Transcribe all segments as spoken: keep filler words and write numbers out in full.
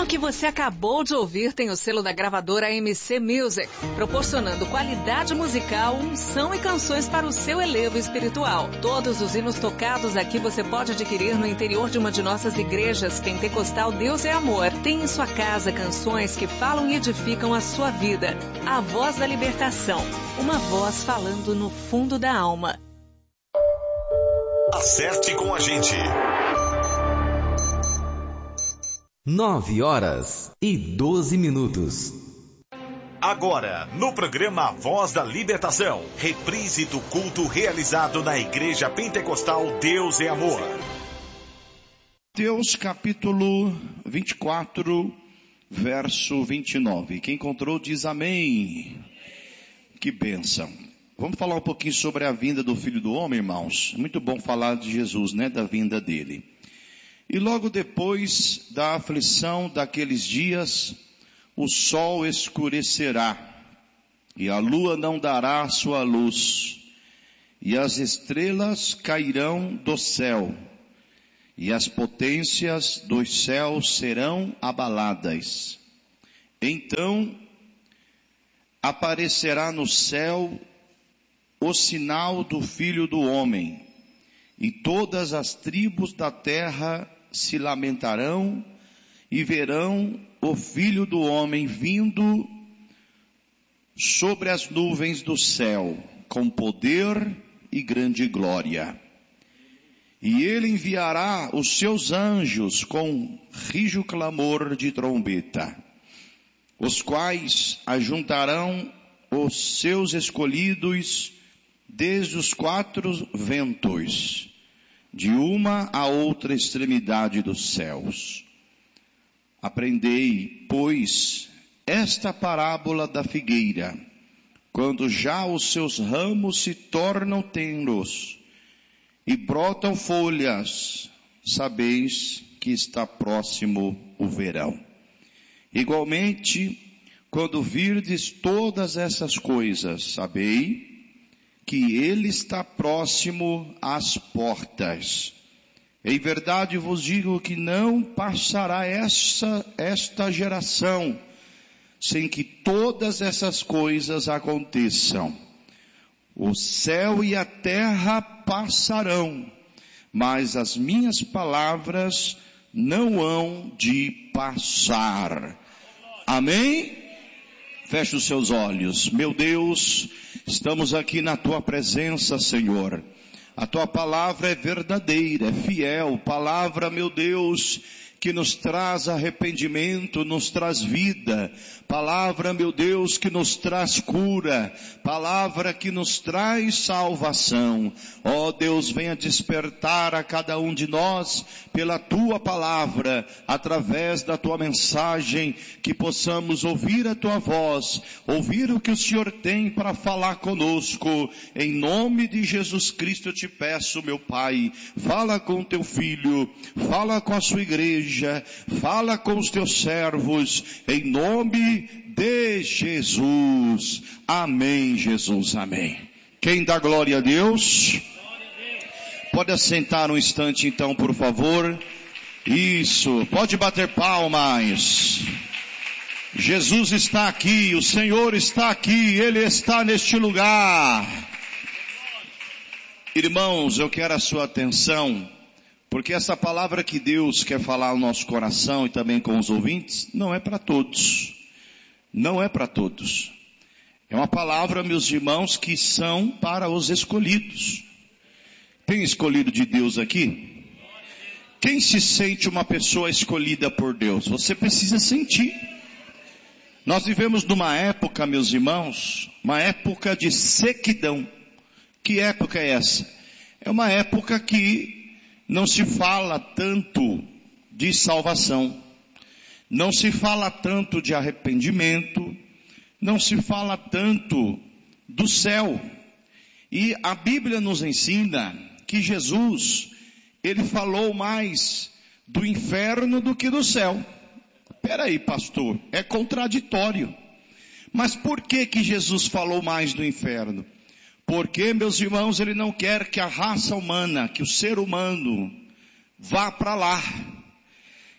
hino que você acabou de ouvir tem o selo da gravadora M C Music, proporcionando qualidade musical, unção e canções para o seu elevo espiritual. Todos os hinos tocados aqui você pode adquirir no interior de uma de nossas igrejas. Pentecostal Deus é Amor tem em sua casa canções que falam e edificam a sua vida. A Voz da Libertação, uma voz falando no fundo da alma. Acerte com a gente. Nove horas e doze minutos. Agora, no programa Voz da Libertação, reprise do culto realizado na Igreja Pentecostal Deus é Amor. Mateus capítulo vinte e quatro, verso vinte e nove. Quem encontrou diz amém. Que bênção. Vamos falar um pouquinho sobre a vinda do Filho do Homem, irmãos. Muito bom falar de Jesus, né? Da vinda dele. E logo depois da aflição daqueles dias, o sol escurecerá, e a lua não dará sua luz, e as estrelas cairão do céu, e as potências dos céus serão abaladas. Então aparecerá no céu o sinal do Filho do Homem, e todas as tribos da terra se lamentarão e verão o Filho do Homem vindo sobre as nuvens do céu, com poder e grande glória. E ele enviará os seus anjos com rijo clamor de trombeta, os quais ajuntarão os seus escolhidos desde os quatro ventos, de uma a outra extremidade dos céus. Aprendei, pois, esta parábola da figueira. Quando já os seus ramos se tornam tenros e brotam folhas, sabeis que está próximo o verão. Igualmente, quando virdes todas essas coisas, sabei que ele está próximo às portas. Em verdade vos digo que não passará essa, esta geração sem que todas essas coisas aconteçam. O céu e a terra passarão, mas as minhas palavras não hão de passar. Amém? Feche os seus olhos. Meu Deus, estamos aqui na tua presença, Senhor. A tua palavra é verdadeira, é fiel. Palavra, meu Deus, que nos traz arrependimento, nos traz vida. Palavra, meu Deus, que nos traz cura. Palavra que nos traz salvação. Ó Deus, venha despertar a cada um de nós pela tua palavra, através da tua mensagem, que possamos ouvir a tua voz, ouvir o que o Senhor tem para falar conosco. Em nome de Jesus Cristo eu te peço, meu Pai, fala com teu filho, fala com a sua igreja, fala com os teus servos, em nome de Jesus. Amém, Jesus, amém. Quem dá glória a Deus? Pode assentar um instante então, por favor. Isso, pode bater palmas. Jesus está aqui, o Senhor está aqui, Ele está neste lugar. Irmãos, eu quero a sua atenção, porque essa palavra que Deus quer falar ao nosso coração e também com os ouvintes, não é para todos. Não é para todos. É uma palavra, meus irmãos, que são para os escolhidos. Tem escolhido de Deus aqui? Quem se sente uma pessoa escolhida por Deus? Você precisa sentir. Nós vivemos numa época, meus irmãos, uma época de sequidão. Que época é essa? É uma época que não se fala tanto de salvação, não se fala tanto de arrependimento, não se fala tanto do céu. E a Bíblia nos ensina que Jesus, ele falou mais do inferno do que do céu. Peraí, pastor, é contraditório. Mas por que que Jesus falou mais do inferno? Porque, meus irmãos, ele não quer que a raça humana, que o ser humano, vá para lá.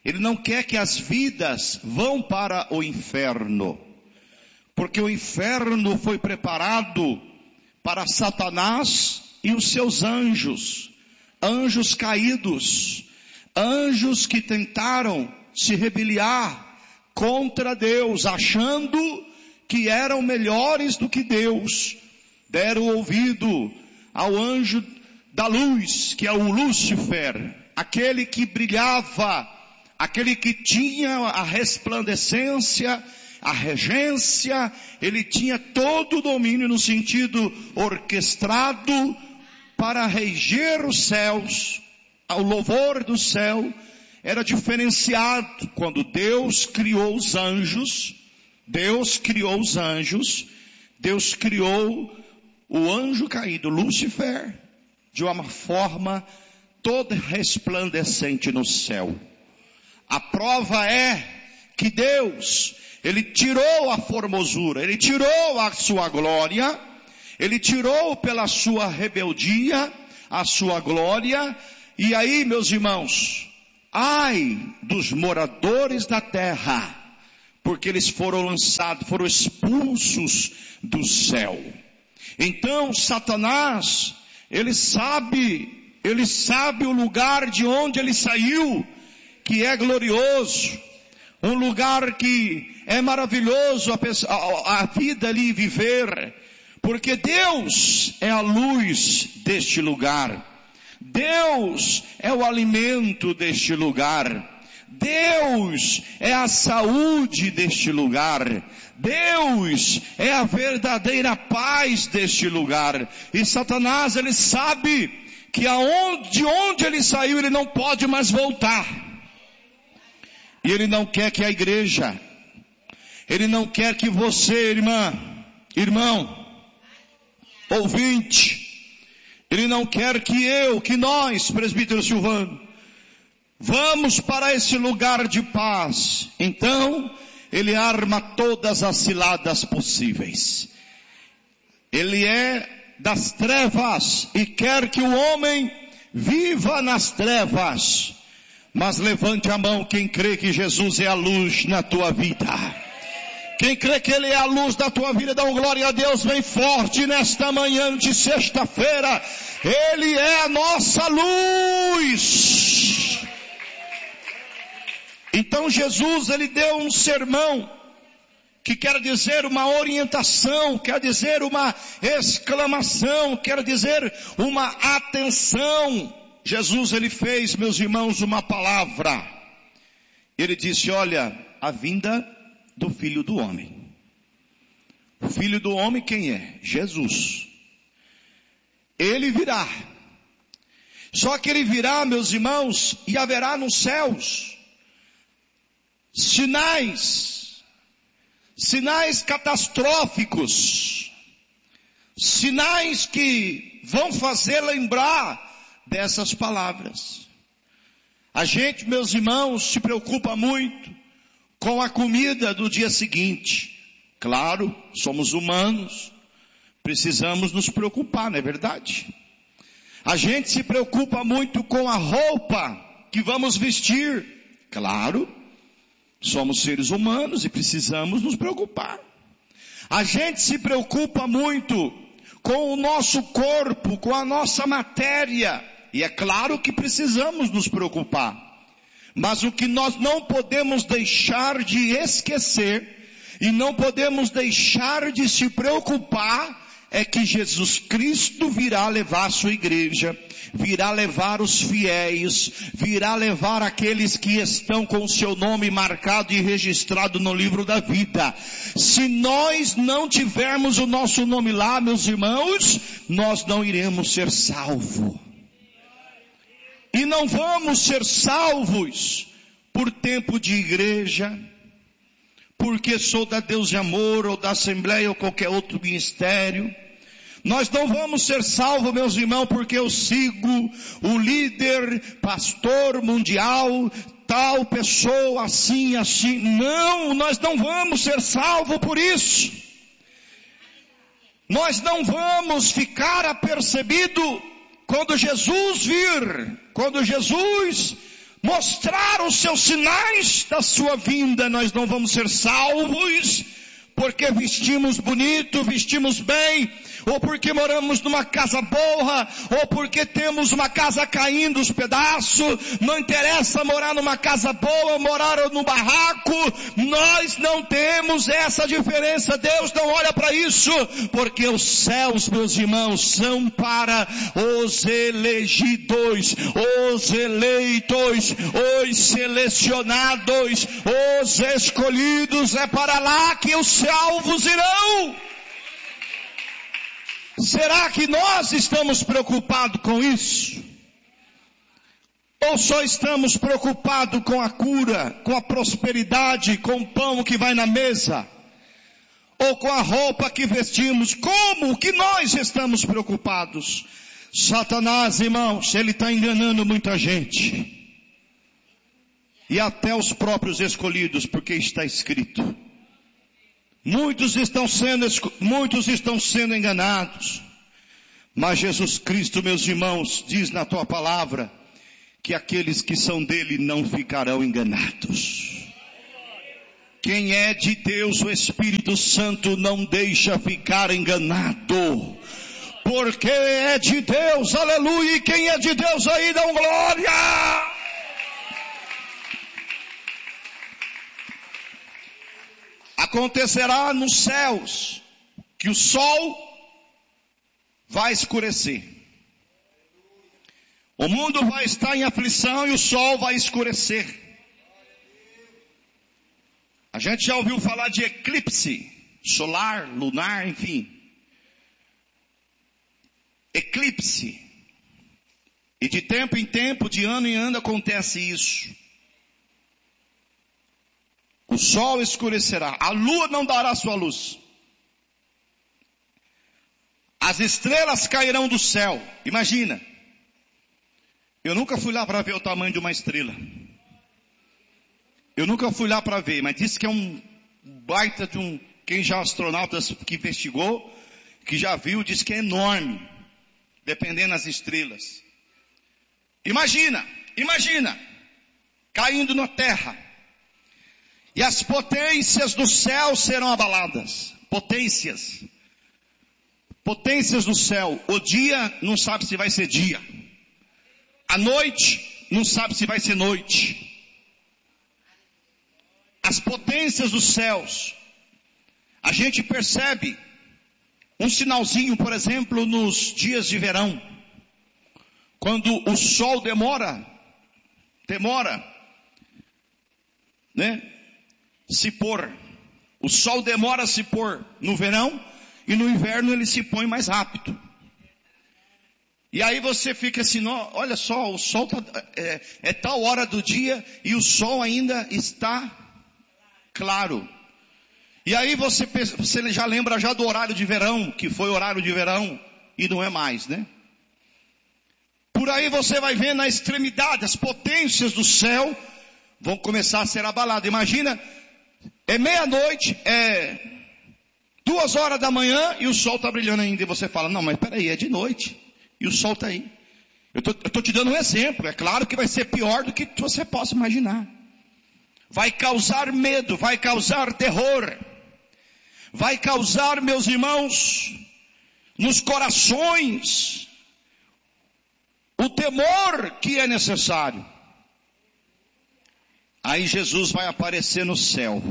Ele não quer que as vidas vão para o inferno, porque o inferno foi preparado para Satanás e os seus anjos, anjos caídos, anjos que tentaram se rebeliar contra Deus, achando que eram melhores do que Deus. Deram ouvido ao anjo da luz, que é o Lúcifer, aquele que brilhava, aquele que tinha a resplandecência, a regência, ele tinha todo o domínio no sentido orquestrado para reger os céus. O louvor do céu era diferenciado. Quando Deus criou os anjos, Deus criou os anjos, Deus criou o anjo caído, Lúcifer, de uma forma toda resplandecente no céu. A prova é que Deus, Ele tirou a formosura, Ele tirou a sua glória, Ele tirou pela sua rebeldia a sua glória. E aí, meus irmãos, ai dos moradores da terra, porque eles foram lançados, foram expulsos do céu. Então Satanás, ele sabe, ele sabe o lugar de onde ele saiu, que é glorioso, um lugar que é maravilhoso a, pessoa, a, a vida ali viver, porque Deus é a luz deste lugar, Deus é o alimento deste lugar, Deus é a saúde deste lugar, Deus é a verdadeira paz deste lugar. E Satanás, ele sabe que aonde, de onde ele saiu, ele não pode mais voltar. E ele não quer que a igreja, ele não quer que você, irmã, irmão, ouvinte, ele não quer que eu, que nós, presbítero Silvano, vamos para esse lugar de paz. Então, ele arma todas as ciladas possíveis. Ele é das trevas e quer que o homem viva nas trevas. Mas levante a mão quem crê que Jesus é a luz na tua vida. Quem crê que Ele é a luz da tua vida, dá um glória a Deus bem forte nesta manhã de sexta-feira. Ele é a nossa luz. Então Jesus, Ele deu um sermão, que quer dizer uma orientação, quer dizer uma exclamação, quer dizer uma atenção. Jesus, Ele fez, meus irmãos, uma palavra. Ele disse, olha, a vinda do Filho do Homem. O Filho do Homem quem é? Jesus. Ele virá. Só que Ele virá, meus irmãos, e haverá nos céus sinais, sinais catastróficos, sinais que vão fazer lembrar dessas palavras. A gente, meus irmãos, se preocupa muito com a comida do dia seguinte. Claro, somos humanos, precisamos nos preocupar, não é verdade? A gente se preocupa muito com a roupa que vamos vestir. Claro, somos seres humanos e precisamos nos preocupar. A gente se preocupa muito com o nosso corpo, com a nossa matéria. E é claro que precisamos nos preocupar. Mas o que nós não podemos deixar de esquecer e não podemos deixar de se preocupar é que Jesus Cristo virá levar a sua igreja, virá levar os fiéis, virá levar aqueles que estão com o seu nome marcado e registrado no livro da vida. Se nós não tivermos o nosso nome lá, meus irmãos, nós não iremos ser salvos. E não vamos ser salvos por tempo de igreja, porque sou da Deus de Amor, ou da Assembleia, ou qualquer outro ministério. Nós não vamos ser salvos, meus irmãos, porque eu sigo o líder, pastor mundial, tal pessoa, assim, assim. Não, nós não vamos ser salvos por isso. Nós não vamos ficar apercebido quando Jesus vir, quando Jesus mostrar os seus sinais da sua vinda, nós não vamos ser salvos porque vestimos bonito, vestimos bem, ou porque moramos numa casa boa, ou porque temos uma casa caindo os pedaços. Não interessa morar numa casa boa, morar no barraco, nós não temos essa diferença. Deus não olha para isso, porque os céus, meus irmãos, são para os elegidos, os eleitos, os selecionados, os escolhidos. É para lá que os salvos irão. Será que nós estamos preocupados com isso? Ou só estamos preocupados com a cura, com a prosperidade, com o pão que vai na mesa? Ou com a roupa que vestimos? Como que nós estamos preocupados? Satanás, irmãos, ele está enganando muita gente. E até os próprios escolhidos, porque está escrito. Muitos estão sendo, muitos estão sendo enganados. Mas Jesus Cristo, meus irmãos, diz na tua palavra, que aqueles que são dele não ficarão enganados. Quem é de Deus, o Espírito Santo não deixa ficar enganado. Porque é de Deus, aleluia, e quem é de Deus aí dá um glória. Acontecerá nos céus que o sol vai escurecer. O mundo vai estar em aflição e o sol vai escurecer. A gente já ouviu falar de eclipse solar, lunar, enfim. Eclipse. E de tempo em tempo, de ano em ano acontece isso. O sol escurecerá, a lua não dará sua luz. As estrelas cairão do céu. Imagina. Eu nunca fui lá para ver o tamanho de uma estrela. Eu nunca fui lá para ver, mas disse que é um baita de um, quem já astronautas que investigou, que já viu, disse que é enorme, dependendo das estrelas. Imagina, imagina, caindo na terra. E as potências do céu serão abaladas. Potências. Potências do céu. O dia não sabe se vai ser dia. A noite não sabe se vai ser noite. As potências dos céus. A gente percebe um sinalzinho, por exemplo, nos dias de verão. Quando o sol demora, demora, né? Se pôr. O sol demora a se pôr no verão e no inverno ele se põe mais rápido. E aí você fica assim, não, olha só, o sol tá, é, é tal hora do dia e o sol ainda está claro. E aí você, você já lembra já do horário de verão, que foi horário de verão e não é mais, né? Por aí você vai ver na extremidade, as potências do céu vão começar a ser abaladas. Imagina, é meia-noite, é duas horas da manhã e o sol está brilhando ainda. E você fala, não, mas peraí, é de noite e o sol está aí. Eu estou te dando um exemplo. É claro que vai ser pior do que você possa imaginar. Vai causar medo, vai causar terror. Vai causar, meus irmãos, nos corações, o temor que é necessário. Aí Jesus vai aparecer no céu.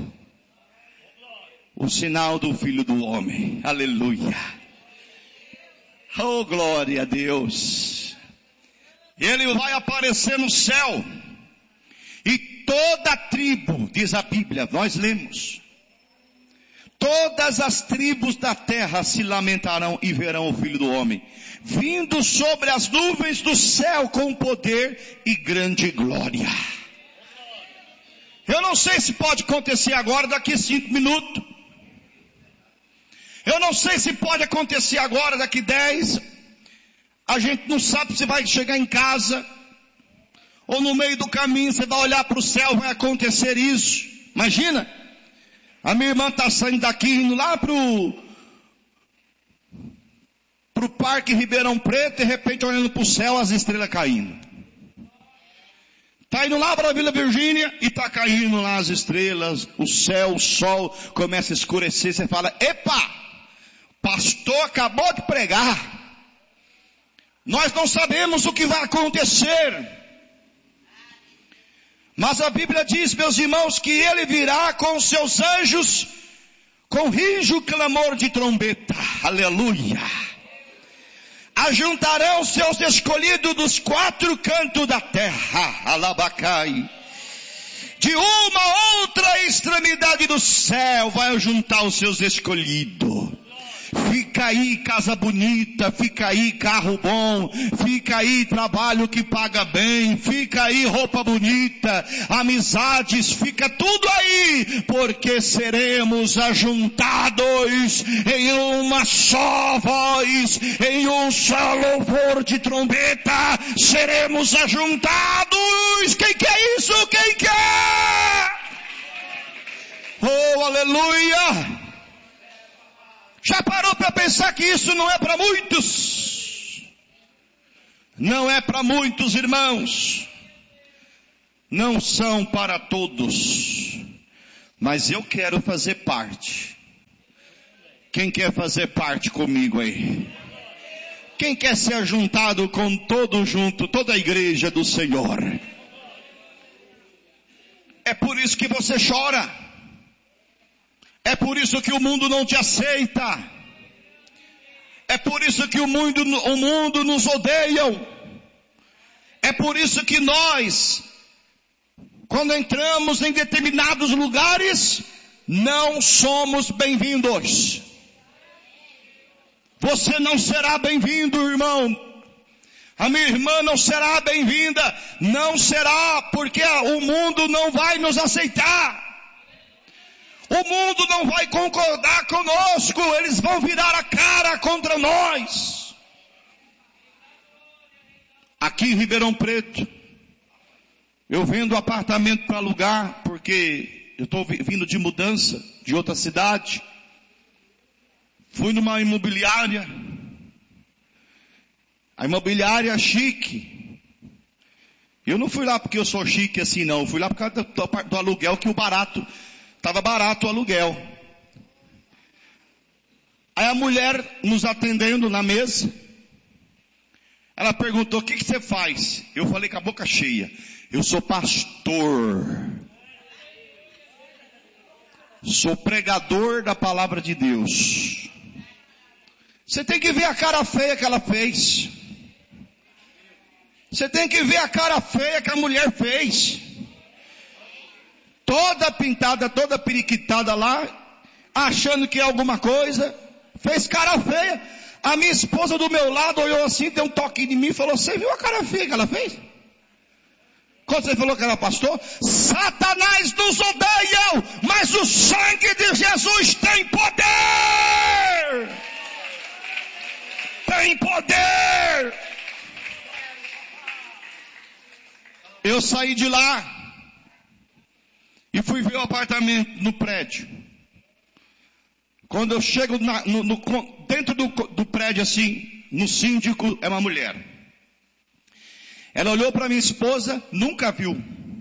O sinal do Filho do Homem. Aleluia. Oh, glória a Deus. Ele vai aparecer no céu. E toda tribo, diz a Bíblia, nós lemos. Todas as tribos da terra se lamentarão e verão o Filho do Homem. Vindo sobre as nuvens do céu com poder e grande glória. Eu não sei se pode acontecer agora, daqui a cinco minutos. Eu não sei se pode acontecer agora, daqui dez. A gente não sabe se vai chegar em casa. Ou no meio do caminho você vai olhar para o céu, vai acontecer isso. Imagina. A minha irmã está saindo daqui, indo lá para o pro Parque Ribeirão Preto, e de repente olhando para o céu, as estrelas caindo. Está indo lá para a Vila Virgínia e está caindo lá as estrelas, o céu, o sol, começa a escurecer. Você fala, epa, pastor acabou de pregar. Nós não sabemos o que vai acontecer. Mas a Bíblia diz, meus irmãos, que ele virá com os seus anjos, com rijo clamor de trombeta. Aleluia. Ajuntarão seus escolhidos dos quatro cantos da terra. Alabacai. De uma outra extremidade do céu vai juntar os seus escolhidos. Fica aí casa bonita, fica aí carro bom, fica aí trabalho que paga bem, fica aí roupa bonita, amizades, fica tudo aí, porque seremos ajuntados em uma só voz, em um só louvor de trombeta, seremos ajuntados. Quem quer isso? Quem quer? Oh, aleluia! Já parou para pensar que isso não é para muitos? Não é para muitos, irmãos. Não são para todos. Mas eu quero fazer parte. Quem quer fazer parte comigo aí? Quem quer ser ajuntado com todo junto, toda a igreja do Senhor? É por isso que você chora. É por isso que o mundo não te aceita. É por isso que o mundo, o mundo nos odeia. É por isso que nós, quando entramos em determinados lugares, não somos bem-vindos. Você não será bem-vindo, irmão. A minha irmã não será bem-vinda. Não será, porque o mundo não vai nos aceitar. O mundo não vai concordar conosco, eles vão virar a cara contra nós. Aqui em Ribeirão Preto, eu vendo apartamento para alugar, porque eu estou vindo de mudança, de outra cidade. Fui numa imobiliária, a imobiliária chique. Eu não fui lá porque eu sou chique assim não, eu fui lá por causa do, do aluguel, que o barato... Estava barato o aluguel. Aí a mulher nos atendendo na mesa, ela perguntou, o que, que você faz? Eu falei com a boca cheia, eu sou pastor. Sou pregador da palavra de Deus. Você tem que ver a cara feia que ela fez. Você tem que ver a cara feia que a mulher fez. Toda pintada, toda periquitada lá, achando que é alguma coisa, fez cara feia. A minha esposa do meu lado olhou assim, deu um toque em mim e falou, você viu a cara feia que ela fez? Quando você falou que era pastor, Satanás nos odeia, mas o sangue de Jesus tem poder. Tem poder. Eu saí de lá e fui ver o apartamento no prédio. Quando eu chego na, no, no, dentro do, do prédio assim, no síndico, é uma mulher. Ela olhou para minha esposa, nunca viu.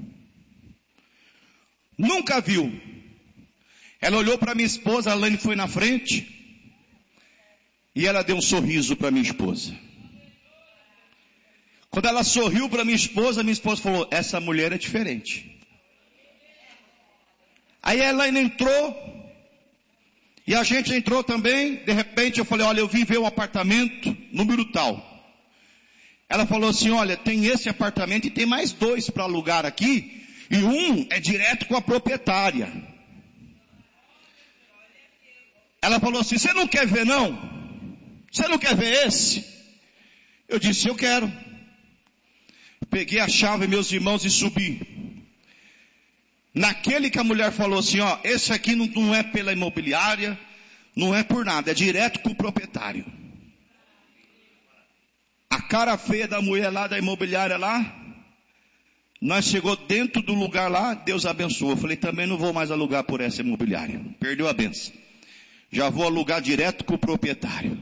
Nunca viu. Ela olhou para minha esposa, a Lane foi na frente, e ela deu um sorriso para minha esposa. Quando ela sorriu para minha esposa, minha esposa falou, essa mulher é diferente. Aí ela entrou, e a gente entrou também, de repente eu falei, olha, eu vim ver um apartamento, número tal. Ela falou assim, olha, tem esse apartamento e tem mais dois para alugar aqui, e um é direto com a proprietária. Ela falou assim, você não quer ver não? Você não quer ver esse? Eu disse, eu quero. Peguei a chave, meus irmãos, e subi. Naquele que a mulher falou assim, ó, esse aqui não, não é pela imobiliária, não é por nada, é direto com o proprietário. A cara feia da mulher lá, da imobiliária lá, nós chegou dentro do lugar lá, Deus abençoou. Eu falei, também não vou mais alugar por essa imobiliária. Perdeu a benção. Já vou alugar direto com o proprietário.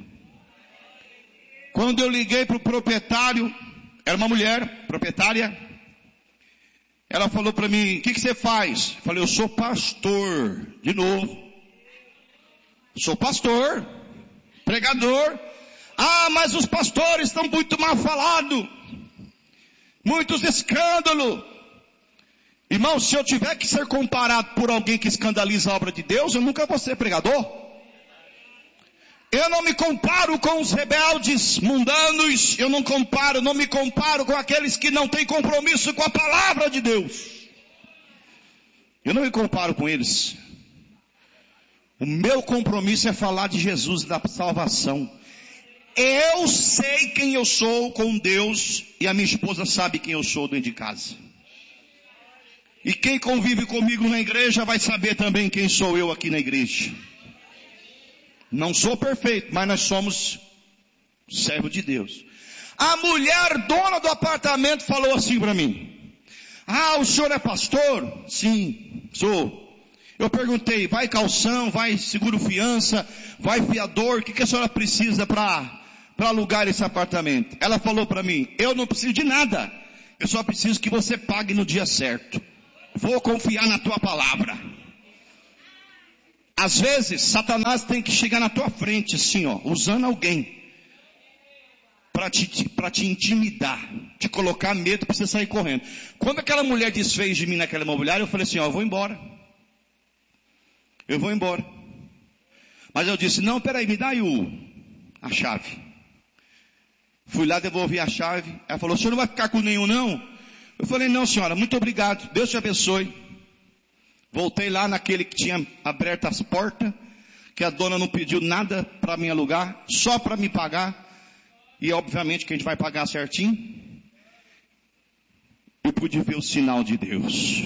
Quando eu liguei para o proprietário, era uma mulher, proprietária, Ela falou para mim, o que, que você faz? Eu falei, eu sou pastor, de novo. Sou pastor, pregador. Ah, mas os pastores estão muito mal falados. Muitos escândalos. Irmão, se eu tiver que ser comparado por alguém que escandaliza a obra de Deus, eu nunca vou ser pregador. Eu não me comparo com os rebeldes mundanos, eu não comparo, não me comparo com aqueles que não têm compromisso com a palavra de Deus. Eu não me comparo com eles. O meu compromisso é falar de Jesus e da salvação. Eu sei quem eu sou com Deus e a minha esposa sabe quem eu sou dentro de casa. E quem convive comigo na igreja vai saber também quem sou eu aqui na igreja. Não sou perfeito, mas nós somos servos de Deus. A mulher dona do apartamento falou assim para mim. Ah, o senhor é pastor? Sim, sou. Eu perguntei, vai calção, vai seguro fiança, vai fiador, o que, que a senhora precisa para para alugar esse apartamento? Ela falou para mim, eu não preciso de nada, eu só preciso que você pague no dia certo. Vou confiar na tua palavra. Às vezes, Satanás tem que chegar na tua frente assim, ó, usando alguém para te, para te intimidar, te colocar medo para você sair correndo. Quando aquela mulher desfez de mim naquela imobiliária, eu falei assim, ó, eu vou embora. Eu vou embora. Mas eu disse, não, peraí, me dá aí o, a chave. Fui lá, devolvi a chave. Ela falou, o senhor não vai ficar com nenhum não? Eu falei, não senhora, muito obrigado, Deus te abençoe. Voltei lá naquele que tinha aberto as portas, que a dona não pediu nada para me alugar, só para me pagar. E obviamente que a gente vai pagar certinho. Eu pude ver o sinal de Deus.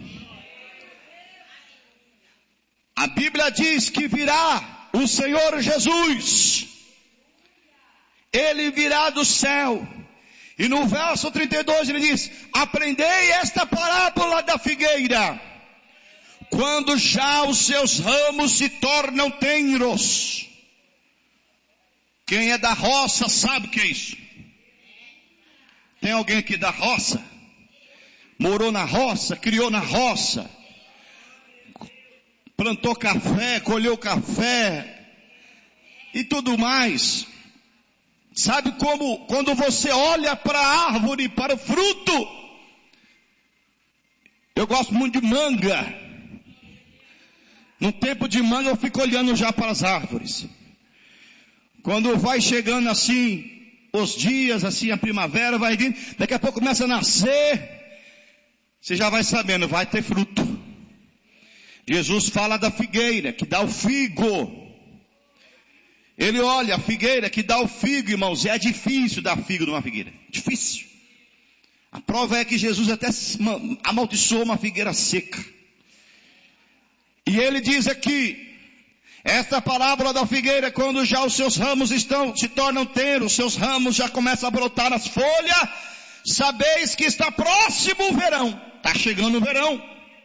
A Bíblia diz que virá o Senhor Jesus. Ele virá do céu. E no verso trinta e dois ele diz, aprendei esta parábola da figueira. Quando já os seus ramos se tornam tenros. Quem é da roça sabe o que é isso. Tem alguém aqui da roça? Morou na roça, criou na roça. Plantou café, colheu café. E tudo mais. Sabe como, quando você olha para a árvore, para o fruto. Eu gosto muito de manga. No tempo de manga eu fico olhando já para as árvores. Quando vai chegando assim, os dias, assim, a primavera vai vindo, daqui a pouco começa a nascer, você já vai sabendo, vai ter fruto. Jesus fala da figueira, que dá o figo. Ele olha a figueira que dá o figo, irmãos, e é difícil dar figo numa figueira. Difícil. A prova é que Jesus até amaldiçoou uma figueira seca. E ele diz aqui, esta parábola da figueira, quando já os seus ramos estão, se tornam tenros, os seus ramos já começam a brotar as folhas, sabeis que está próximo o verão. Está chegando o verão.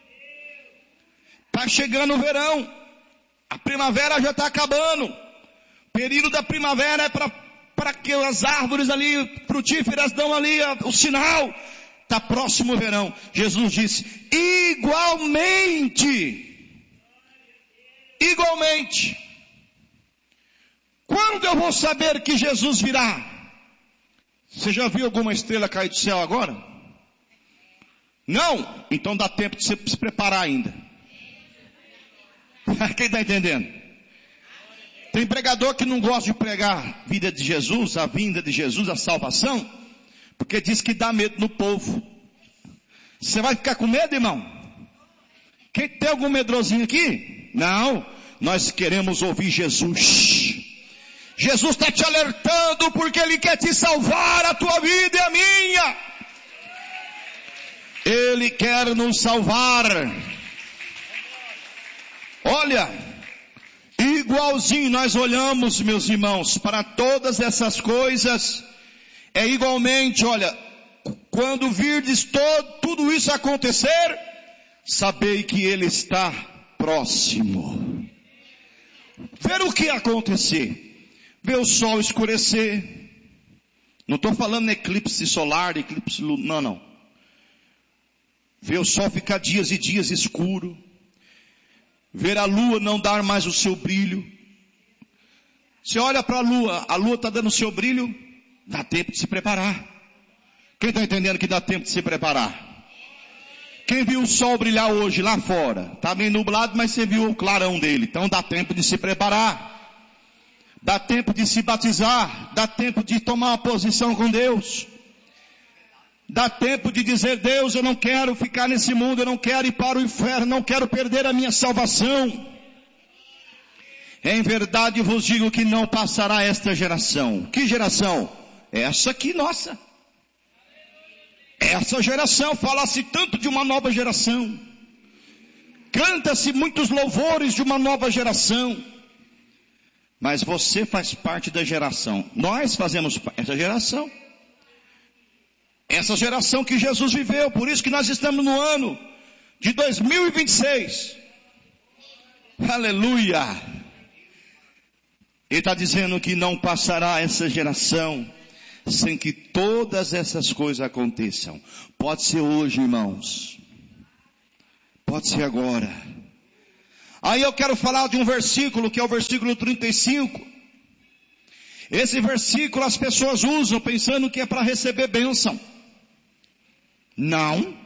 Está chegando o verão. A primavera já está acabando. O período da primavera é para para que as árvores ali frutíferas dão ali o sinal. Está próximo o verão. Jesus disse, igualmente... Igualmente, quando eu vou saber que Jesus virá? Você já viu alguma estrela cair do céu agora? Não? Então dá tempo de você se preparar ainda. Quem está entendendo? Tem pregador que não gosta de pregar a vida de Jesus, a vinda de Jesus, a salvação, porque diz que dá medo no povo. Você vai ficar com medo, irmão? Quem tem algum medrosinho aqui? Não, nós queremos ouvir Jesus. Jesus está te alertando porque Ele quer te salvar, a tua vida e a minha. Ele quer nos salvar. Olha, igualzinho nós olhamos, meus irmãos, para todas essas coisas, é igualmente, olha, quando virdes todo, tudo isso acontecer, sabei que Ele está próximo. Ver o que acontecer? Ver o sol escurecer. Não estou falando eclipse solar, eclipse lunar, não, não. ver o sol ficar dias e dias escuro, ver a lua não dar mais o seu brilho. Você olha para a lua, a lua está dando o seu brilho, dá tempo de se preparar. Quem está entendendo que dá tempo de se preparar? Quem viu o sol brilhar hoje lá fora? Está meio nublado, mas você viu o clarão dele. Então dá tempo de se preparar. Dá tempo de se batizar. Dá tempo de tomar uma posição com Deus. Dá tempo de dizer: Deus, eu não quero ficar nesse mundo, eu não quero ir para o inferno, não quero perder a minha salvação. Em verdade vos digo que não passará esta geração. Que geração? Essa aqui nossa. Essa geração, fala-se tanto de uma nova geração. Canta-se muitos louvores de uma nova geração. Mas você faz parte da geração. Nós fazemos parte dessa geração. Essa geração que Jesus viveu. Por isso que nós estamos no ano de dois mil e vinte e seis. Aleluia. Ele está dizendo que não passará essa geração sem que todas essas coisas aconteçam. Pode ser hoje, irmãos. Pode ser agora. Aí eu quero falar de um versículo, que é o versículo trinta e cinco. Esse versículo as pessoas usam pensando que é para receber bênção. Não.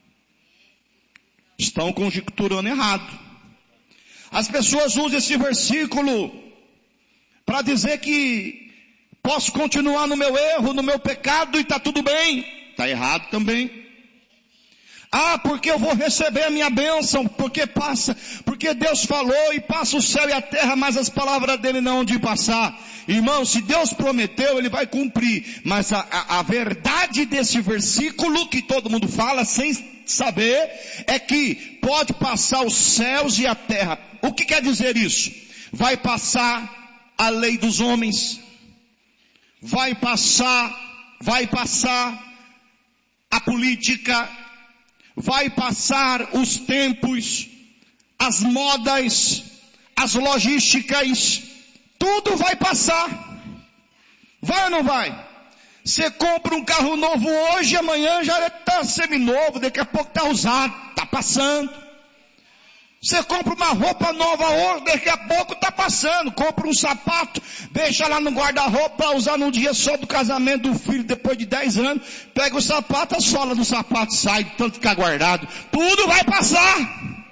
Estão conjecturando errado. As pessoas usam esse versículo para dizer que posso continuar no meu erro, no meu pecado e está tudo bem. Está errado também. Ah, porque eu vou receber a minha bênção, porque passa, porque Deus falou e passa o céu e a terra, mas as palavras dele não hão de passar. Irmão, se Deus prometeu, ele vai cumprir. Mas a, a, a verdade desse versículo, que todo mundo fala sem saber, é que pode passar os céus e a terra. O que quer dizer isso? Vai passar a lei dos homens. Vai passar, vai passar a política, vai passar os tempos, as modas, as logísticas, tudo vai passar. Vai ou não vai? Você compra um carro novo hoje, amanhã já está seminovo, daqui a pouco está usado, está passando. Você compra uma roupa nova hoje, daqui a pouco está passando. Compra um sapato, deixa lá no guarda-roupa para usar no dia só do casamento do filho, depois de dez anos. Pega o sapato, a sola do sapato sai, tanto ficar guardado. Tudo vai passar.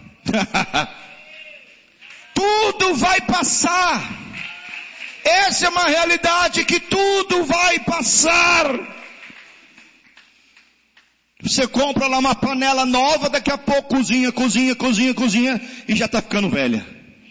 Tudo vai passar. Essa é uma realidade, que tudo vai passar. Você compra lá uma panela nova, daqui a pouco cozinha, cozinha, cozinha, cozinha, e já está ficando velha.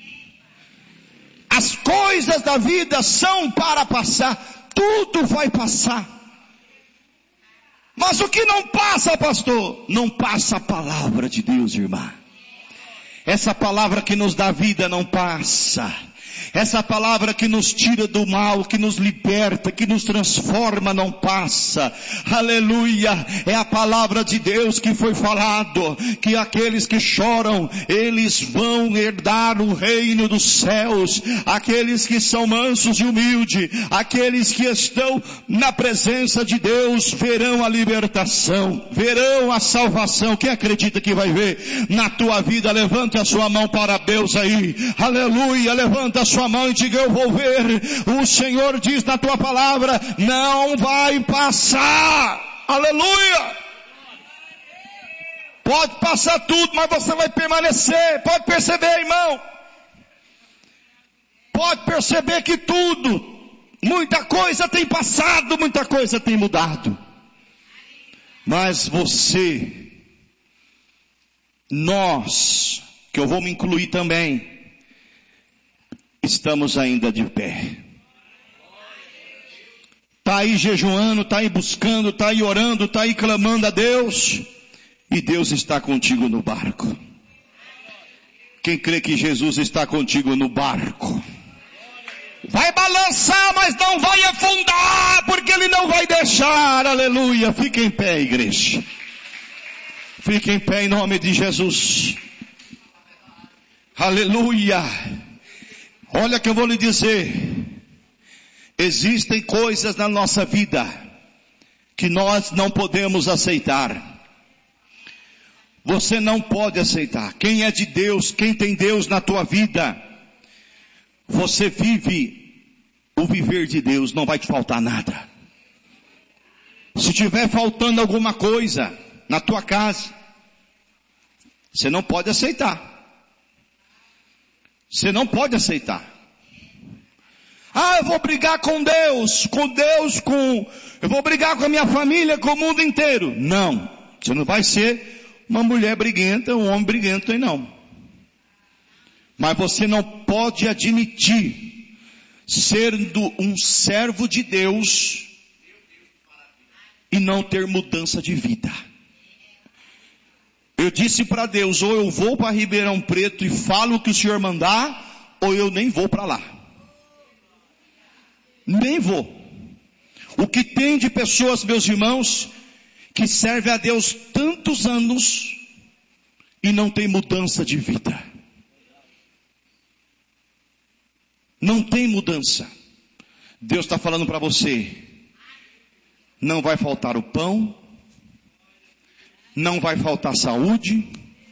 As coisas da vida são para passar, tudo vai passar. Mas o que não passa, pastor? Não passa a palavra de Deus, irmã. Essa palavra que nos dá vida não passa. Essa palavra que nos tira do mal, que nos liberta, que nos transforma, não passa. Aleluia. É a palavra de Deus que foi falado, que aqueles que choram, eles vão herdar o reino dos céus. Aqueles que são mansos e humildes, aqueles que estão na presença de Deus, verão a libertação, verão a salvação. Quem acredita que vai ver na tua vida, levante a sua mão para Deus aí. Aleluia. Levanta a sua mão e diga: eu vou ver. O Senhor diz na tua palavra, não vai passar. Aleluia. Pode passar tudo, mas você vai permanecer. Pode perceber, irmão. Pode perceber que tudo, muita coisa tem passado, muita coisa tem mudado. Mas você, nós, que eu vou me incluir também, estamos ainda de pé. Está aí jejuando, está aí buscando, está aí orando, está aí clamando a Deus. E Deus está contigo no barco. Quem crê que Jesus está contigo no barco? Vai balançar, mas não vai afundar, porque Ele não vai deixar. Aleluia. Fique em pé, igreja. Fique em pé em nome de Jesus. Aleluia. Olha que eu vou lhe dizer, existem coisas na nossa vida que nós não podemos aceitar. Você não pode aceitar. Quem é de Deus, quem tem Deus na tua vida, você vive o viver de Deus, não vai te faltar nada. Se tiver faltando alguma coisa na tua casa, você não pode aceitar. Você não pode aceitar. Ah, eu vou brigar com Deus, com Deus, com... eu vou brigar com a minha família, com o mundo inteiro. Não, você não vai ser uma mulher briguenta, um homem briguento aí não. Mas você não pode admitir, sendo um servo de Deus, e não ter mudança de vida. Eu disse para Deus, ou eu vou para Ribeirão Preto e falo o que o Senhor mandar, ou eu nem vou para lá. Nem vou. O que tem de pessoas, meus irmãos, que serve a Deus tantos anos e não tem mudança de vida. Não tem mudança. Deus está falando para você, não vai faltar o pão, não vai faltar saúde,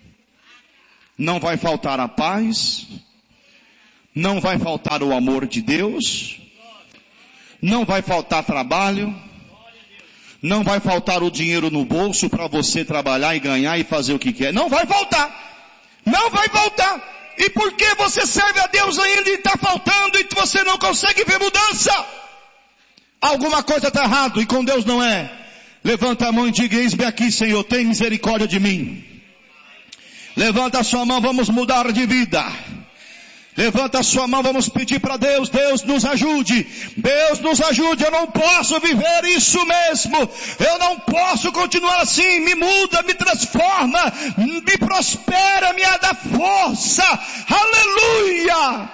não vai faltar a paz, não vai faltar o amor de Deus, não vai faltar trabalho, não vai faltar o dinheiro no bolso para você trabalhar e ganhar e fazer o que quer. Não vai faltar. Não vai faltar. E por que você serve a Deus ainda e está faltando e você não consegue ver mudança? Alguma coisa está errado e com Deus não é. Levanta a mão e diga, eis-me aqui, Senhor, tem misericórdia de mim. Levanta a sua mão, vamos mudar de vida. Levanta a sua mão, vamos pedir para Deus, Deus nos ajude, Deus nos ajude, eu não posso viver isso mesmo, eu não posso continuar assim, me muda, me transforma, me prospera, me dá força, aleluia!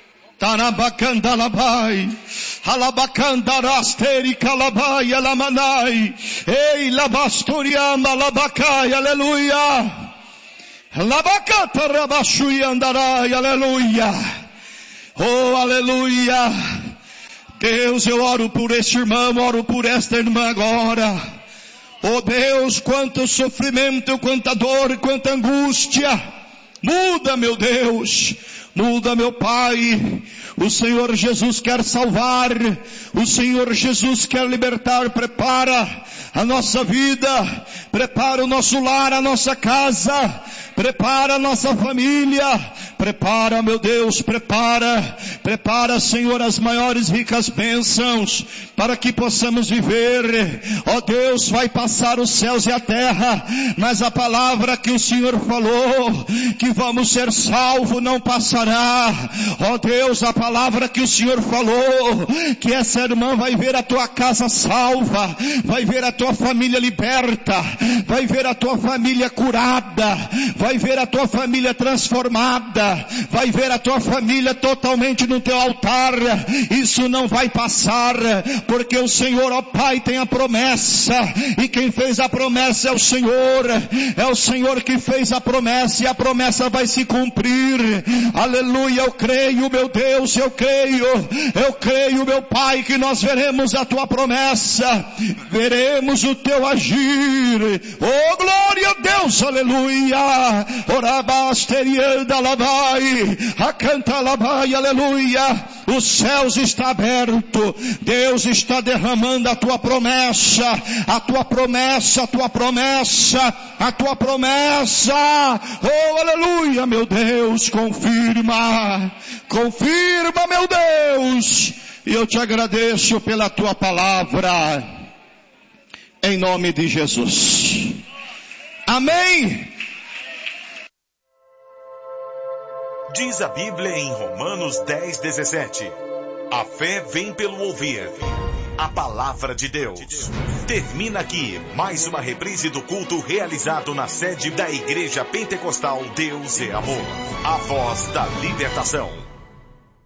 Tarabacandalabai, alabacandarasteri calabai, alamanai, ei labasturiama, alabacai, aleluia! Labacata rabashui andarai, aleluia. Oh, aleluia. Deus, eu oro por este irmão, oro por esta irmã agora. Oh Deus, quanto sofrimento, quanta dor, quanta angústia. Muda, meu Deus. Muda, meu Pai. O Senhor Jesus quer salvar. O Senhor Jesus quer libertar. Prepara a nossa vida. Prepara o nosso lar, a nossa casa. Prepara a nossa família. Prepara, meu Deus, prepara. Prepara, Senhor, as maiores ricas bênçãos para que possamos viver. Ó Deus, vai passar os céus e a terra, mas a palavra que o Senhor falou, que vamos ser salvos, não passará. Ó Deus, a palavra que o Senhor falou, que essa irmã vai ver a tua casa salva, vai ver a tua família liberta, vai ver a tua família curada, vai ver a tua família transformada, vai ver a tua família totalmente no teu altar. Isso não vai passar, porque o Senhor, ó Pai, tem a promessa, e quem fez a promessa é o Senhor, é o Senhor que fez a promessa, e a promessa vai se cumprir. Aleluia, eu creio, meu Deus, eu creio, eu creio, meu Pai, que nós veremos a tua promessa, veremos o teu agir. Oh, glória a Deus, aleluia. Orabasterianda labai, acanta labai, aleluia. Os céus está aberto, Deus está derramando a tua promessa, a tua promessa, a tua promessa, a tua promessa. Oh, aleluia, meu Deus, confirma, confirma, meu Deus. E eu te agradeço pela tua palavra, em nome de Jesus. Amém. Diz a Bíblia em Romanos dez, dezessete. A fé vem pelo ouvir a palavra de Deus. Termina aqui mais uma reprise do culto realizado na sede da Igreja Pentecostal Deus é Amor. A voz da libertação.